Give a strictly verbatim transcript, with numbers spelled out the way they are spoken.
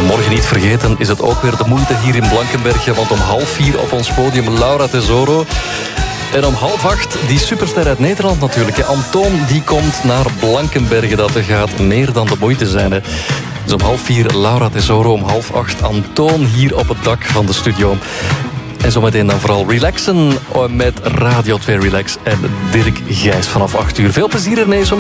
morgen niet vergeten is het ook weer de moeite hier in Blankenberge, want om half vier op ons podium Laura Tesoro. En om half acht die superster uit Nederland natuurlijk. Antoon die komt naar Blankenberge. Dat gaat meer dan de moeite zijn. Hè. Dus om half vier Laura Tesoro, om half acht Antoon hier op het dak van de studio. En zometeen dan vooral relaxen met Radio twee Relax en Dirk Gijs vanaf acht uur. Veel plezier ermee.